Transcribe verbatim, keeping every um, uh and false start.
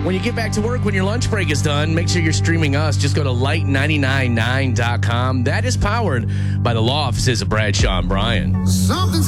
when you get back to work, when your lunch break is done, make sure you're streaming us. Just go to light nine nine nine dot com. That is powered by the law offices of Bradshaw and Bryan. Something's